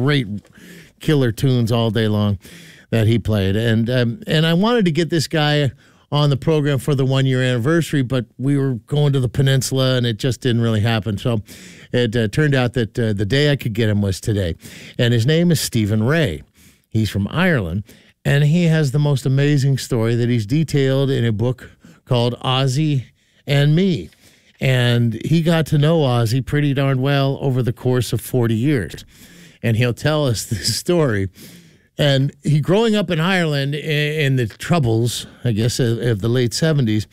great killer tunes all day long that he played. And I wanted to get this guy on the program for the 1-year anniversary, but we were going to the peninsula and it just didn't really happen. So it turned out that the day I could get him was today. And his name is Stephen Ray. He's from Ireland, and he has the most amazing story that he's detailed in a book called Ozzy and Me. And he got to know Ozzy pretty darn well over the course of 40 years. And he'll tell us this story. And he, growing up in Ireland in the troubles, I guess, of the late 70s,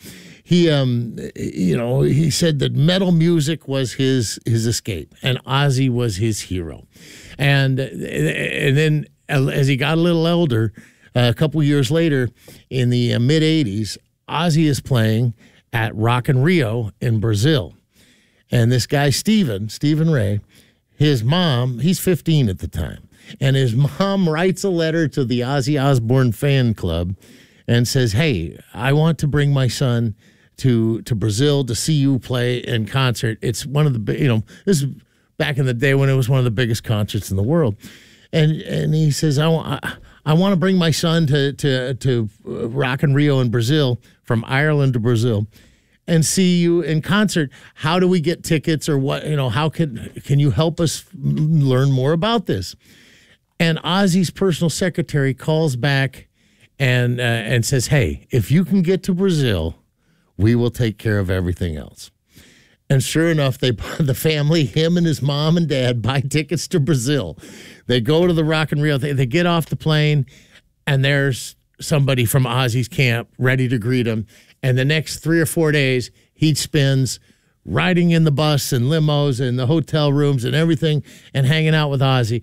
he said that metal music was his escape, and Ozzy was his hero. And then as he got a little older, a couple years later, in the mid-'80s, Ozzy is playing at Rock in Rio in Brazil. And this guy, Stephen Ray, his mom, he's 15 at the time, and his mom writes a letter to the Ozzy Osbourne fan club and says, hey, I want to bring my son to Brazil to see you play in concert. It's one of the, this is back in the day when it was one of the biggest concerts in the world. And he says, I want to bring my son to Rock in Rio in Brazil, from Ireland to Brazil, and see you in concert. How do we get tickets, or what? How can you help us learn more about this? And Ozzy's personal secretary calls back and says, hey, if you can get to Brazil, we will take care of everything else. And sure enough, the family, him and his mom and dad, buy tickets to Brazil. They go to the Rock in Rio. They get off the plane, and there's somebody from Ozzy's camp ready to greet him. And the next 3 or 4 days, he spends riding in the bus and limos and the hotel rooms and everything, and hanging out with Ozzy.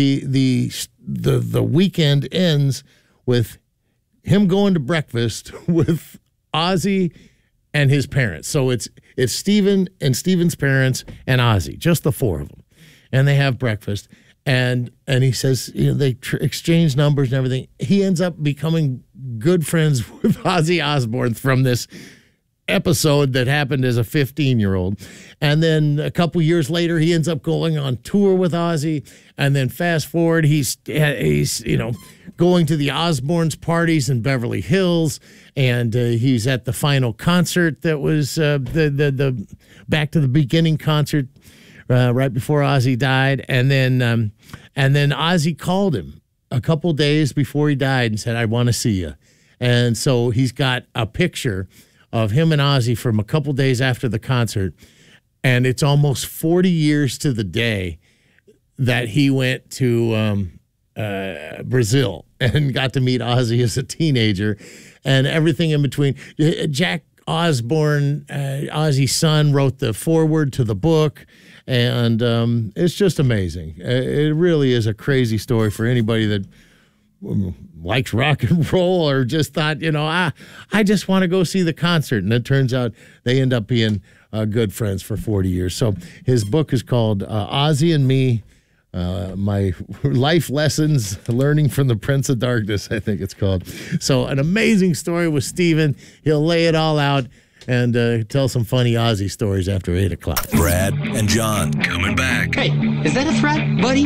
The weekend ends with him going to breakfast with Ozzy and his parents. So it's Stephen and Stephen's parents and Ozzy, just the four of them. And they have breakfast. And he says, they exchange numbers and everything. He ends up becoming good friends with Ozzy Osbourne from this episode that happened as a 15-year-old. And then a couple years later, he ends up going on tour with Ozzy. And then fast forward, he's going to the Osbournes parties in Beverly Hills, and he's at the final concert that was the Back to the Beginning concert right before Ozzy died. And then Ozzy called him a couple days before he died and said, I want to see you. And so he's got a picture of him and Ozzy from a couple days after the concert, and it's almost 40 years to the day that he went to Brazil and got to meet Ozzy as a teenager, and everything in between. Jack Osbourne, Ozzy's son, wrote the foreword to the book, and it's just amazing. It really is a crazy story for anybody that likes rock and roll, or just thought, I just want to go see the concert. And it turns out they end up being good friends for 40 years. So his book is called Ozzy and Me, My Life Lessons, Learning from the Prince of Darkness, I think it's called. So an amazing story with Stephen. He'll lay it all out and tell some funny Ozzy stories after 8 o'clock. Brad and John coming back. Hey, is that a threat, buddy?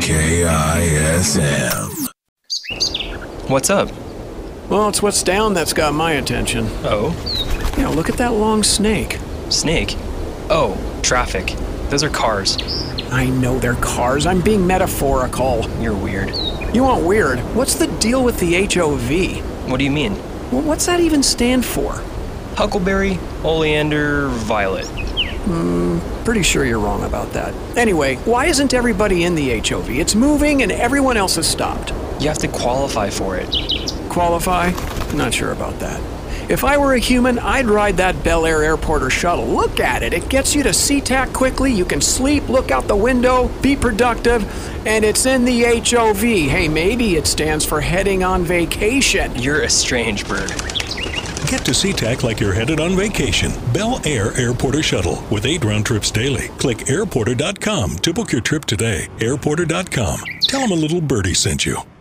KISM. What's up? Well, it's what's down that's got my attention. Oh? Yeah, look at that long snake. Snake? Oh, traffic. Those are cars. I know they're cars. I'm being metaphorical. You're weird. You want weird? What's the deal with the HOV? What do you mean? Well, what's that even stand for? Huckleberry, oleander, violet. Pretty sure you're wrong about that. Anyway, why isn't everybody in the HOV? It's moving and everyone else has stopped. You have to qualify for it. Qualify? Not sure about that. If I were a human, I'd ride that Bel Air airport or shuttle. Look at it. It gets you to SeaTac quickly. You can sleep, look out the window, be productive, and it's in the HOV. Hey, maybe it stands for heading on vacation. You're a strange bird. Get to SeaTac like you're headed on vacation. Bel Air Airport or Shuttle with 8 round trips daily. Click airporter.com to book your trip today. Airporter.com. Tell them a little birdie sent you.